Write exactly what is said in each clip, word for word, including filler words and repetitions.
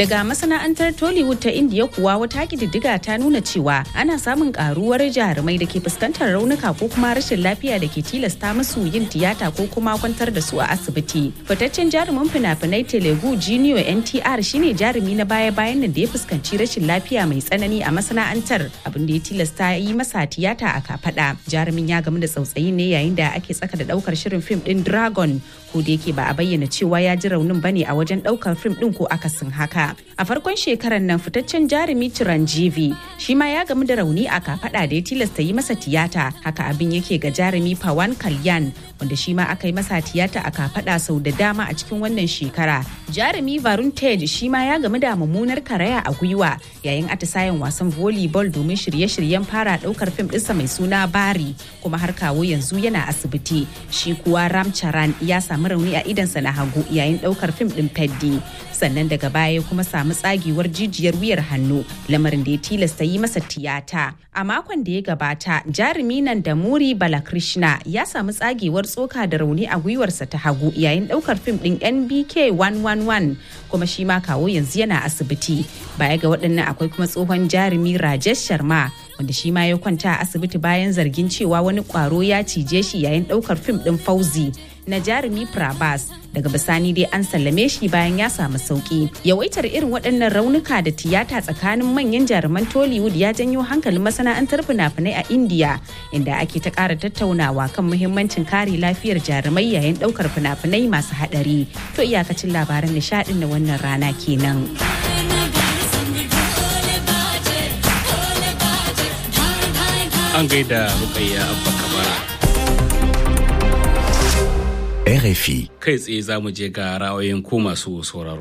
Daga masana'antar Tollywood ta Indiya kuwa wata kididdiga ta nuna cewa ana samun karuwar jarumai da ke fuskantar raunuka ko kuma rashin lafiya da ke tilasta musu yin tiyata ko kuma kwantar da su a asibiti. Fitaccen jarumin fina-finai Telugu Junior N T R shine jarumi na baya-bayan nan da ya fuskanci rashin lafiya mai tsanani a masana'antar, abin da ya tilasta yi masa tiyata a kafada. Jarumin ya gamu da tsautsayi ne yayin da ake tsaka da daukar shirin fim din Dragon, ko da yake ba a bayyana cewa ya ji raunin bane a wajen daukar fim din ko akasin haka. A farkon shekarar nan fitaccen jarumi Chiranjeevi shi ma ya gamu da rauni a kafada da ya tilasta yi masa tiyata. Haka abin yake ga jarumi Pawan Kalyan, wanda shi ma aka yi masa tiyata a kafada sau da dama a cikin wannan shekara. Jarumi Varun Tej shi ma ya gamu da mummunar karaya a gwiwa yayin atisayen wasan volleyball domin shirye-shiryen fara daukar fim ɗinsa mai suna Bari, kuma har kawo yanzu yana asibiti. Shi kuwa Ram Charan ya samu rauni a idansa na hagu yayin daukar fim ɗin Peddi, sannan daga baya kuma samu tsagewar jijiyar wuyar hannu, lamarin da ya tilasta yi masa tiyata. A makon da ya gabata, jarumi nan da Muri Balakrishna ya samu tsagewar tsoka da rauni a gwiwarsa ta hagu yayin daukar fim din N B K one one one, kuma shi ma kawo yanzu yana asibiti. Baya ga waɗannan akwai kuma tsohon jarumi Rajesh Sharma, wanda shi ma ya kwanta a asibiti bayan zargin cewa wani ƙwaro ya cije shi yayin daukar fim din Fauzi na jarumi Prabhas. Daga bisani dai an sallame shi bayan ya samu sauki. Yawaitar irin waɗannan raunuka da tiyata tsakanin manyan jaruman Tollywood ya janyo hankalin masana'antar fina-finai a India, inda ake ta ƙara tattaunawa kan muhimmancin kare lafiyar jarumai yayin ɗaukar fina-finai masu haɗari. To iyakacin labaran nishaɗin na wannan rana kenan. An gaida Rukayya Abba Kabara. R F I. Kai tsaye za mu je ga ra'ayoyin ku masu sauraro.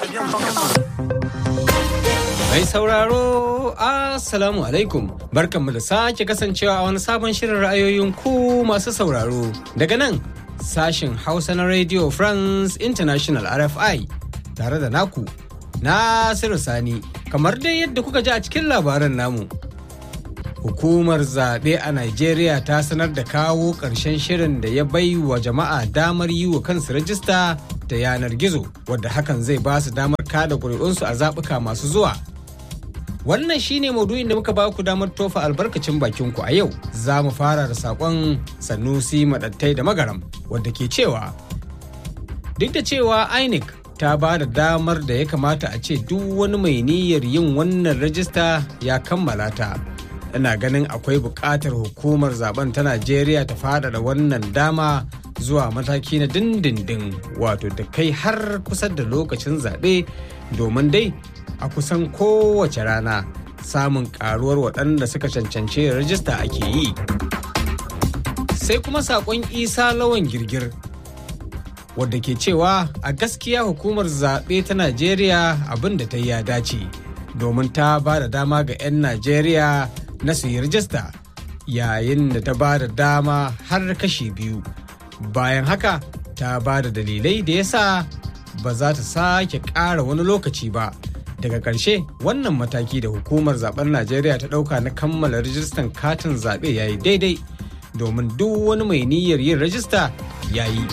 Mai sauraro, Assalamu alaikum. Barkanmu da sake kasancewa a wani sabon shirin ra'ayoyin ku masu sauraro. Daga nan, sashin Hausa na Radio France International R F I, tare da naku, Nasiru Sani. Kamar dai yadda kuka ji a cikin labaran namu, hukumar zaɓe a Najeriya ta sanar da kawo ƙarshen shirin da ya bai wa jama'a damar yi wa kansu rajista ta yanar gizo, wadda hakan zai ba su damar kada ƙuri'unsu a zaɓuka masu zuwa. Wannan shine maudu'in da muka ba ku damar tofa albarkacin bakinku a yau. Za mu fara da saƙon Sanusi Maɗattai da Magaram, wadda ke cewa duk da cewa I N E C ta ba da damar da ya kamata a ce duk wani mai niyyar yin wannan rajista ya kammala ta. Ina ganin akwai buƙatar hukumar zaben ta Najeriya ta faɗaɗa wannan dama zuwa mataki na dindindin, wato da kai har kusa da lokacin zaɓe, domin dai a kusan kowace rana samun ƙaruwar waɗanda suka cancanci rajista ake yi. Sai kuma saƙon Isa Lawan Girgir, wadda ke cewa a gaskiya hukumar zaɓe ta Najeriya abin da ta yi ya dace, domin ta ba da dama ga 'yan Najeriya na su yi rajista, yayin da ta ba da dama har kashi biyu. Bayan haka ta ba da dalilai da ya sa ba za ta sake ƙara wani lokaci ba. Daga ƙarshe, wannan mataki da hukumar zaben Najeriya ta ɗauka na kammala rajistan katin zaɓe ya yi daidai, domin duk wani mai niyyar yin rajista ya yi.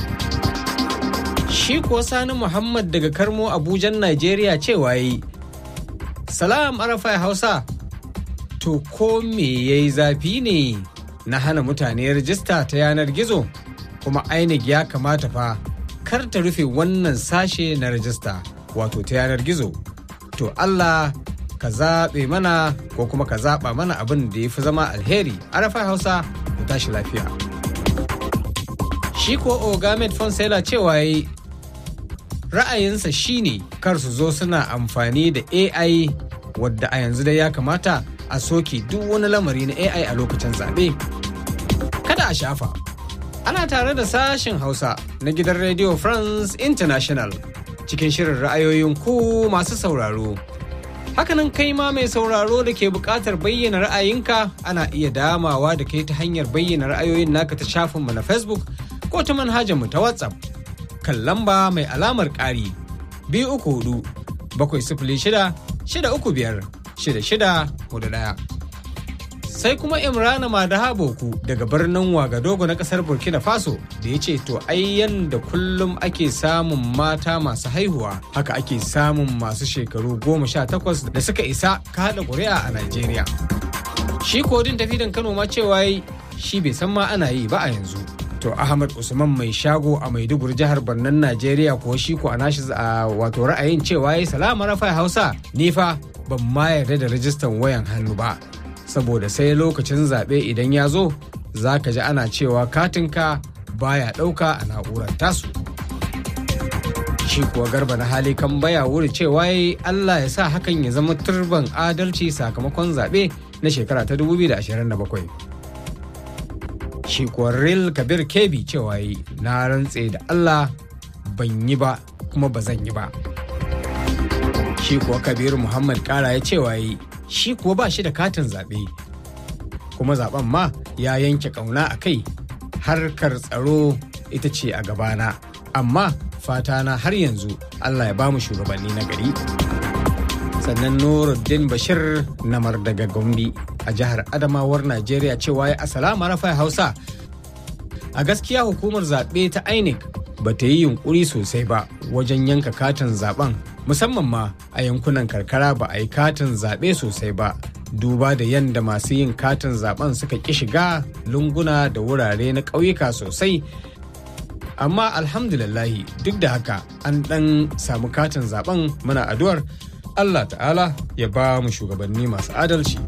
Shi kuwa Sani Muhammad daga Karmo Abujan Najeriya cewa yi, Salam Arafai Hausa, to ko me ya yi zafi ne na hana mutane rajista ta yanar gizo? Kuma I N E C ya kamata fa kar ta rufe wannan sashe na rajista, wato ta yanar gizo. To Allah ka zaɓe mana ko kuma ka zaɓa mana abin da ya fi zama alheri. Arafai Hausa, ku tashi lafiya. Shi ko Ogamed Fonsela cewa yi ra'ayinsa shine kar su zo suna amfani da A I, wadda a yanzu dai ya kamata a soke duk wani lamari na A I a lokacin zaɓe. Kada a shafa, ana tare da sashen Hausa na gidan Radio France International cikin shirin ra'ayoyin ku masu sauraro. Hakanan kai ma mai sauraro da ke buƙatar bayyana ra'ayinka, ana iya damawa da kai ta hanyar bayyana ra'ayoyin naka ta shafinmu na Facebook ko ta manhajarmu ta WhatsApp kan lamba mai alamar ƙari biyu uku hudu bakwai sifili shida shida uku biyar shida shida hudu ɗaya. sai kuma Imrana Madaha Boku daga birnin Wagadogo na kasar Burkina Faso da ya ce to ai yanda kullum ake samun mata masu haihuwa haka ake samun masu shekaru goma sha takwas da suka isa kaɗa ƙuri'a a Najeriya. Shi kodin tafidan Kano ma cewa shi bai san ma ana yi ba a yanzu. To Ahmad Usman mai shago a Maiduguri jihar Barnan Najeriya ko shi ko a nashi a wato ra'ayin cewa yayi salama rafa Hausa ni fa ban ma yarda da rajistan wayan hannu ba. Saboda sai lokacin zaɓe idan ya zo za ka ji ana cewa katinka baya ɗauka a na'urar tasu. Shi kuwa Garba na hali kan baya wuri cewa Allah ya sa hakan ya zama turban adalci sakamakon zaɓe na shekara ta dubu biyu da ashirin da bakwai. Shi kuwa Real Kabir Kebi cewa na rantse da Allah ban yi ba kuma ba zan yi ba. Shi kuwa Kabir Muhammad Kara ya cewa shi kuwa ba shi da katin zaɓe kuma zaɓen ma ya yanke ƙauna a kai harkar tsaro ita ce a gabana amma fatana har yanzu Allah ya bamu shugabanni na gari. Sannan Nuruddin Bashir Namar daga Gombe a jihar Adamawar Najeriya cewa ya assalamu rafa Hausa a gaskiya hukumar zaɓe ta I N E C ba ta yi yunkuri sosai ba wajen yanka katin zaben musamman ma a yankunan karkara ba a yi katin zaɓe sosai ba duba da yadda masu yin katin zaben suka ƙi shiga lunguna da wurare na ƙauyuka sosai amma alhamdulillahi duk da haka an ɗan samu katin zaben muna addu'ar Allah ta'ala ya ba mu shugabanni masu adalci.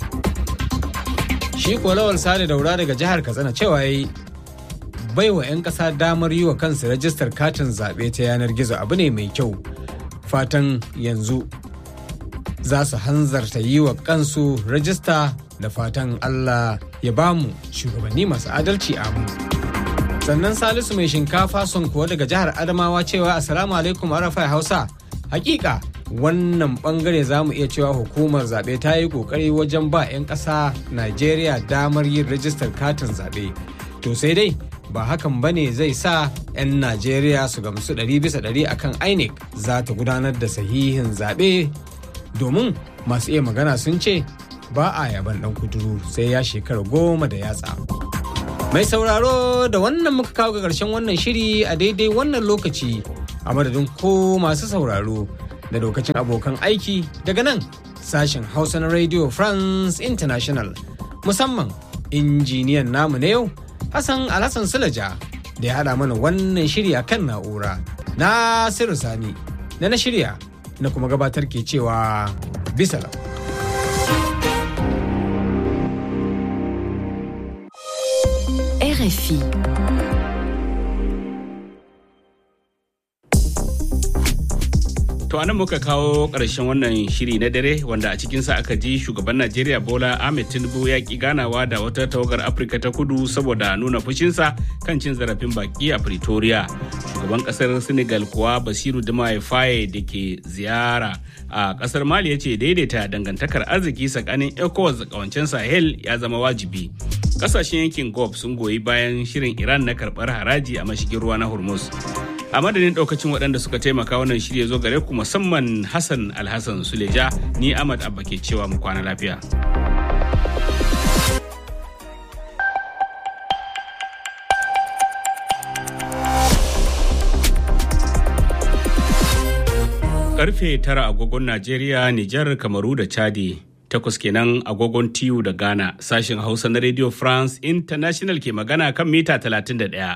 Shi ko Lawal Sale Daura daga jihar Katsina cewa yayi baiwa 'yan ƙasa damar yi wa kansu rajistar katin zaɓe ta yanar gizo abu ne mai kyau. Fatan yanzu za su hanzarta yi wa kansu rajista da fatan Allah ya ba mu shugabanni masu adalci a mu. Sannan Salisu mai shinkafa son kuwa daga jihar Adamawa cewa assalamu alaikum Arafai Hausa. Hakika wannan bangare za mu iya cewa hukumar zaɓe ta yi ƙoƙari wajen ba 'yan ƙasa Najeriya damar yin rajistar katin zaɓe. To sai dai ba hakan ba ne zai sa 'yan Najeriya su gamsu ɗari bisa ɗari akan I N E C za ta gudanar da sahihin zaɓe domin masu iya magana sun ce ba a yaban ɗan kuturu sai ya shekara goma da yatsa. Mai sauraro da wannan muka kawo ga ƙarshen wannan shiri a daidai wannan lokaci a madadin ko masu sauraro da lokacin abokan aiki daga nan sashen Hausa na Radio France International musamman injiniyan namu na yau Hassan Alhassan Sulaja da ya haɗa mana wannan shiri a kan na'ura. Nasiru Sani na na shirya na kuma gabatar ke cewa bisalam. R F I To anan muka kawo ƙarshen wannan shiri na dare wanda a cikinsa aka ji shugaban Najeriya Bola Ahmed Tinubu ya ki ganawa da wata tawagar Afirka ta Kudu saboda nuna fushinsa kan cin zarafin baki a Pretoria. Shugaban ƙasar Senegal kuwa Basiru Diomaye Faye da ke ziyara a ƙasar Mali ya ce daidaita dangantakar arziki tsakanin ECOWAS da ƙawancen Sahel ya zama wajibi. Ƙasashen yankin Gulf sun goyi bayan shirin Iran na karɓar haraji a mashigin ruwa na Hormuz. A madadin daukacin waɗanda suka taimaka wannan shirya zo gare ku musamman Hassan Alhassan Suleja ni Ahmad Abba ke cewa mu kwana lafiya. Karfe tara agogon Najeriya, Nijar, Kamaru da Chadi. Takwas kenan agogon T U da Ghana. Sashen Hausa na Radio France International ke magana kan mita talatin da ɗaya.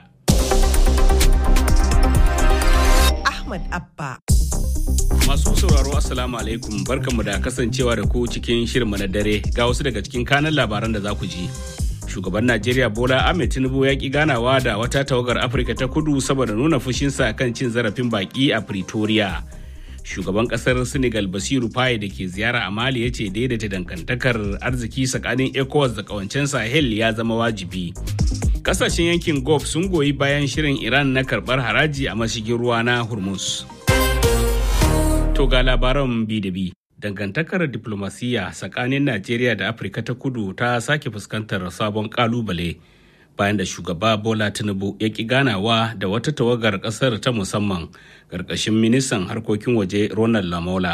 Abba. Masu sauraro Assalamu alaikum barkanmu da kasancewa da ku cikin shirinmu na dare ga wasu daga cikin kanan labaran da za ku ji. Shugaban Najeriya Bola Ahmed Tinubu ya ki ganawa da wata tawagar Afirka ta Kudu saboda nuna fushinsa kan cin zarafin baki a Pretoria. Shugaban kasar Senegal Basiru Faye da ke ziyara a Mali ya ce daidaita dangantakar arziki tsakanin ECOWAS da kawancen Sahel ya zama wajibi. Kasashen yankin Gulf sun goyi bayan shirin Iran na karbar haraji a mashigin ruwa na Hormuz. To ga labaran bi da bi. Dangantakar diplomasiya tsakanin Najeriya da Afirka ta Kudu ta sake fuskantar sabon kalubale bayan da shugaba Bola Tinubu ya ki ganawa da wata tawagar kasar ta musamman ƙarƙashin ministan harkokin waje Ronald Lamola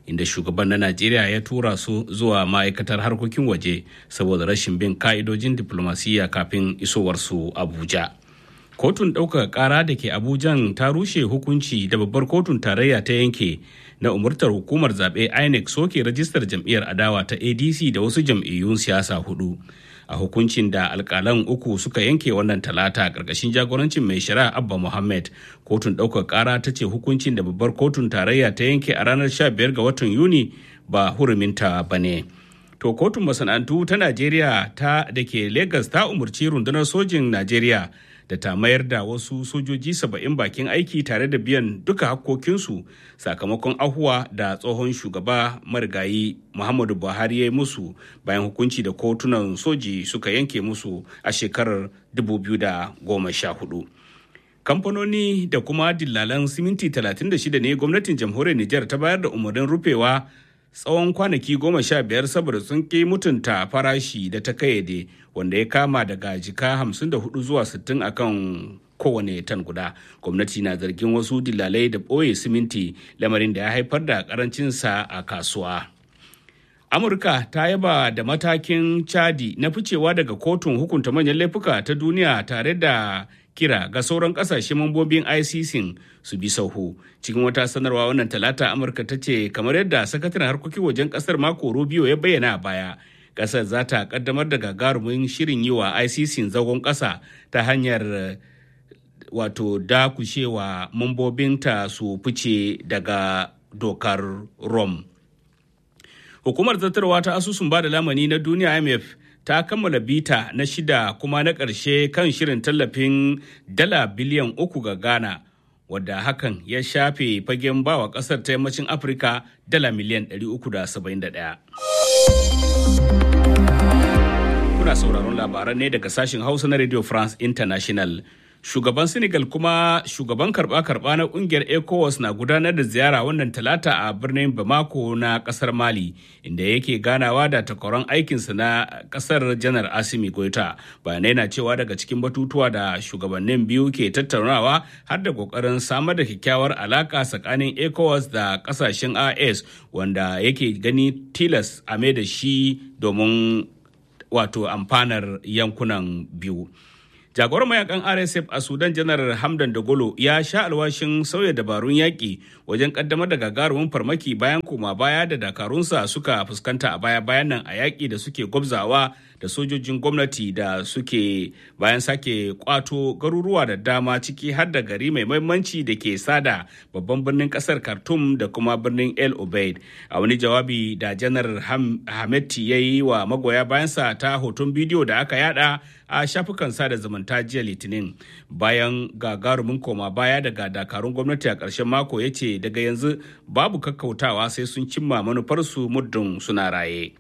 inda shugaban na Najeriya ya tura su zuwa ma'aikatar harkokin waje saboda rashin bin ka'idojin diplomasiyya kafin isowarsu Abuja. Kotun ɗaukaka ƙara da ke Abujan ta rushe hukunci da babbar kotun tarayya ta yanke na umurtar hukumar zaɓe I N E C soke rajistar jam'iyyar adawa ta A D C da wasu jam'iyyun siyasa hudu. A hukuncin da alƙalan uku suka yanke wannan talata ƙarƙashin jagorancin mai shari'a Abba Muhammad, kotun ɗaukaka ƙara ta ce hukuncin da babbar kotun tarayya ta yanke a ranar sha biyar ga watan Yuni ba huruminta ba ne. To kotun masana'antu ta Najeriya ta da ke Lagos ta umarci rundunar sojin Najeriya da ta mayar da wasu sojoji saba'in bakin aiki tare da biyan duka hakkokinsu sakamakon ahuwa da tsohon shugaba marigayi Muhammadu Buhari ya yi musu bayan hukunci da kotunan soji suka yanke musu a shekarar dubu biyu da goma sha hudu. Kamfanoni da kuma dillalan siminti talatin da shida ne gwamnatin jamhuriyar Nijar ta bayar da umarnin rufewa tsawon kwanaki goma sha biyar saboda sun ƙi mutunta farashi da ta kayyade wanda ya kama daga jika hamsin da hudu zuwa sittin akan kowane tan guda. Gwamnati na zargin wasu dilalai da ɓoye siminti, lamarin da ya haifar da ƙarancinsa a kasuwa. Amurka ta yaba da matakin Chadi na ficewa daga kotun hukunta manyan laifuka ta duniya tare da kira ga sauran kasashe mambobin I C C su bi sauhu. Cikin wata sanarwa wannan talata, Amurka ta ce kamar yadda sakataren harkokin wajen kasar Marco Rubio ya bayyana a baya, kasar za ta kaddamar da gagarumin shirin yi wa I C C zagon kasa ta hanyar wato dakushewa mambobinta su fice daga dokar Rome. Hukumar zartarwa ta asusun bada lamani na duniya I M F ta kammala bita na shida kuma na ƙarshe kan shirin tallafin dala biliyan uku ga Ghana, wadda hakan ya shafe fagen bawa ƙasar ta yammacin Afirka dala miliyan ɗari uku da saba'in da ɗaya. Kuna sauraron labaran ne daga sashen Hausa na Radio France International. Shugaban Senegal kuma shugaban karba-karba na kungiyar ECOWAS na gudanar da ziyara wannan talata a birnin Bamako na kasar Mali, inda yake ganawa da takwaran aikinsa na kasar Janar Assimi Goita. Bayanai na cewa daga cikin batutuwa da shugabannin biyu ke tattaunawa har da kokarin samar da kyakkyawar alaka tsakanin ECOWAS da kasashen I A S, wanda yake gani tilas a mai da shi domin wato amfanar yankunan biyu. Jagoran mayakan R S F a Sudan Janar Hamdan Dagolo ya sha alwashin sauya dabarun yaƙi wajen ƙaddamar da gagarumin farmaki bayan koma baya da dakarunsa suka fuskanta a baya-bayan nan a yaƙi da suke gwabzawa da sojojin gwamnati da suke bayan sake kwato garuruwa da dama, ciki har da gari mai mahimmanci da ke sada babban birnin ƙasar Khartoum da kuma birnin El Obeid. A wani jawabi da Janar Hameti ya yi wa magoya bayansa ta hoton bidiyo da aka yada a shafukan sada zumunta jiya Litinin, bayan gagarumin koma baya daga dakarun gwamnati a ƙarshen mako, ya ce daga yanzu babu kakkautawa sai sun cimma manufarsu muddin suna raye.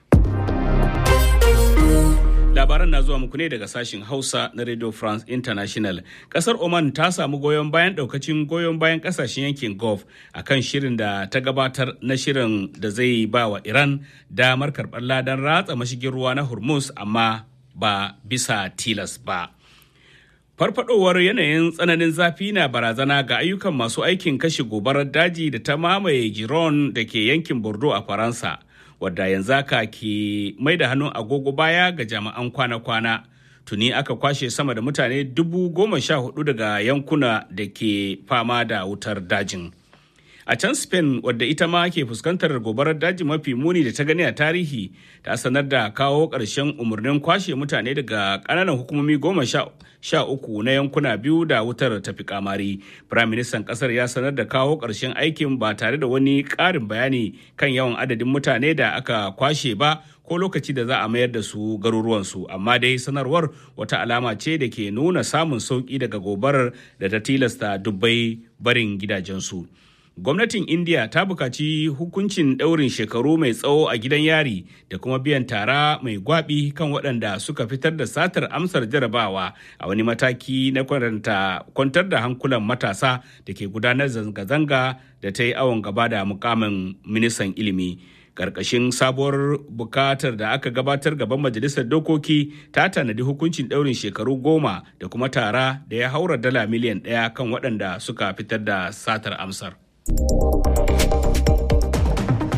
Labaran na zuwa muku ne daga sashen Hausa na Radio France International. Kasar Oman ta samu goyon bayan daukacin goyon bayan kasashen yankin Gulf akan shirin da ta gabatar na shirin da zai ba wa Iran damar karɓar ladan ratsa mashigin ruwa na Hormuz, amma ba bisa tilas ba. Farfadowar yanayin tsananin zafi na barazana ga ayyukan masu aikin kashe gobarar daji da ta mamaye Giron da ke yankin Bordeaux a Faransa, wadda yanzu aka ke mai da hannun agogo baya ga jami'an kwana-kwana. Tuni aka kwashe sama da mutane dubu goma sha hudu daga yankuna da ke fama da wutar dajin. A can Spain, wadda ita ma ke fuskantar gobarar daji mafi muni da ta gani a tarihi, ta sanar da kawo ƙarshen umarnin kwashe mutane daga ƙananan hukumomi goma sha uku na yankuna biyu da wutar tafi kamari. Firaministan ƙasar ya sanar da kawo ƙarshen aikin ba tare da wani ƙarin bayani kan yawan adadin mutane da aka kwashe ba ko lokaci da za a mayar da su garuruwansu, amma dai sanarwar wata alama ce da ke nuna samun sauƙi daga gobarar da ta tilasta dubbai barin gidajensu. Gwamnatin India ta bukaci hukuncin ɗaurin shekaru mai tsawo a gidan yari da kuma biyan tara mai gwabi kan waɗanda suka fitar da satar amsar jarabawa a wani mataki na kwantar da hankulan matasa da ke gudanar zanga-zanga da ta yi awon gaba da mukamin ministan ilimi. Karkashin sabuwar bukatar da aka gabatar gaban majalisar dokoki ta tanadi hukuncin ɗaurin shekaru goma da kuma tara da ya haura dala miliyan ɗaya kan waɗanda suka fitar da satar amsar.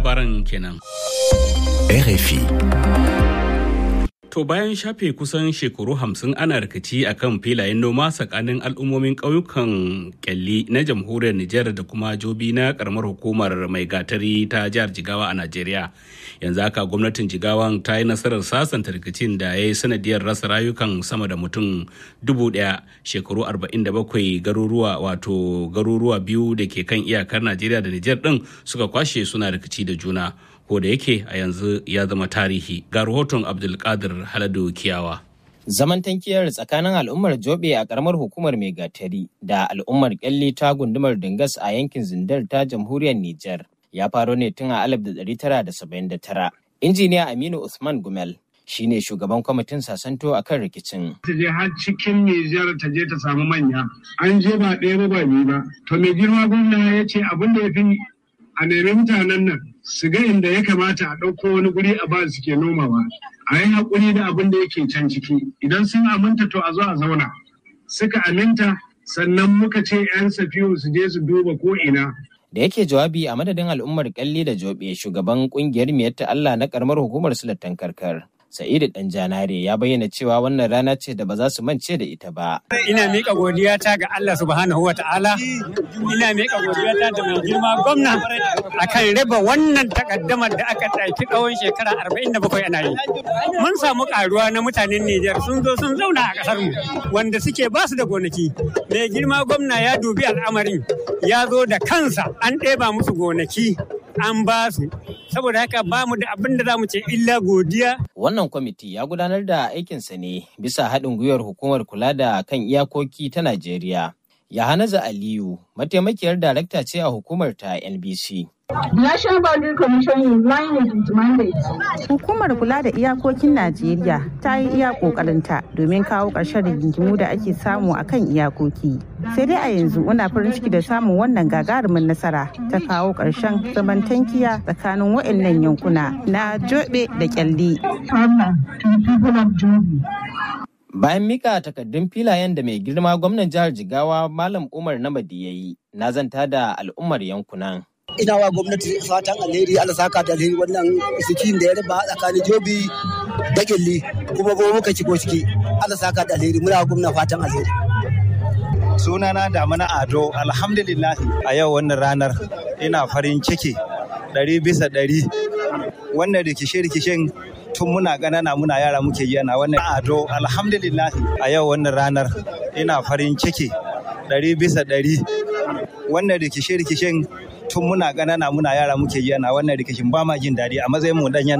labaran kenan. R F I. To bayan shafe kusan shekaru hamsin ana rikici akan filayen noma tsakanin al'ummomin ƙauyukan Kyalli na jamhuriyar Nijar da kuma Jobi na karamar hukumar Mai Gatari ta jihar Jigawa a Najeriya. Yanzu haka gwamnatin Jigawan ta yi nasarar sasanta rikicin da ya yi sanadiyar rasa rayukan sama da mutum dubu ɗaya shekaru arba'in da bakwai garuruwa wato garuruwa biyu da ke kan iyakar Najeriya da Nijar ɗin suka kwashe suna rikici da juna. Ko da yake a yanzu ya zama tarihi. Ga rahoton Abdulkadir Haladu Kiyawa. Zaman tankiyar tsakanin al'ummar Jobe a karamar hukumar Mai Gatari da al'ummar Kyalle ta gundumar Dingas a yankin Zindar ta jamhuriyar Nijar ya faro ne tun a alif da ɗari tara da saba'in da tara. Injiniya Aminu Usman Gumel shine shugaban kwamitin sasanto a kan rikicin. Ta je har cikin Nijar ta je ta samu manya. An je ba ɗaya ba ba biyu ba. To mai girma gwamna ya ce abin da ya fi a nemi mutanen nan su ga inda ya kamata a ɗauko wani guri a ba su ke nomawa. A yi haƙuri da abin da yake can ciki. Idan sun aminta to a zo a zauna. Suka aminta sannan muka ce 'yan safiyu su je su duba ko ina. Da yake jawabi a madadin al'ummar Kyalle da Jobe, shugaban kungiyar Miyatta Allah na karamar hukumar Sulatan Karkar, Sa'idu Danjanare ya bayyana cewa wannan rana ce da ba za su mance da ita ba. Ina miƙa godiyata ga Allah subhanahu wa ta'ala, ina miƙa godiyata da mai girma gwamna akan raba wannan takaddamar da aka ɗauki tsawon shekara arba'in da bakwai ana yi. Mun samu ƙaruwa na mutanen Nijar sun zo sun zauna a ƙasar mu wanda suke ba su da gonaki. Mai girma gwamna ya dubi al'amarin ya zo da kansa an ɗeba musu gonaki an ba su. Saboda haka ba mu da abin da za mu ce illa godiya. Wannan kwamiti ya gudanar da aikinsa ne bisa haɗin gwiwar hukumar kula da kan iyakoki ta Najeriya. Yahanaza Aliyu, mataimakiyar darakta ce a hukumar ta N B C. National Boundary Commission in line with its mandate. Hukumar kula da iyakokin Najeriya ta yi iya kokarinta domin kawo ƙarshen rigingimu da ake samu a kan iyakoki. Sai dai a yanzu muna farin ciki da samun wannan gagarumin nasara ta kawo ƙarshen zaman tankiya tsakanin waɗannan yankuna na Jobe da Kyalli. Bayan mika takaddun filayen da mai girma gwamnan jihar Jigawa Malam Umar Namadi ya yi, na zanta da al'ummar yankunan. Ina wa gwamnati fatan alheri, Allah saka da alheri wannan sikin da ya raba tsakanin Jobi da Kyalli kuma ba muka shigo ciki. Allah saka da alheri, muna gwamna fatan alheri. Sunana Damana Ado, alhamdulillah a yau wannan ranar ina farin ciki ɗari bisa ɗari. Wannan rikishe-rikishen tun muna ƙanana muna yara muke yi ana wannan Ado, alhamdulillah a yau wannan ranar ina farin ciki ɗari bisa ɗari. Wannan rikishe-rikishen tun muna ƙanana muna yara muke yi ana wannan rikishin ba ma jin daɗi a matsayin mu ɗanyen